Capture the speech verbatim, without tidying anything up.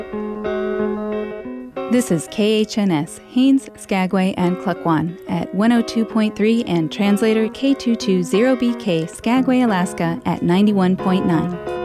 This is K H N S, Haines, Skagway, and Klukwan at one oh two point three and translator K two two zero B K, Skagway, Alaska at ninety-one point nine.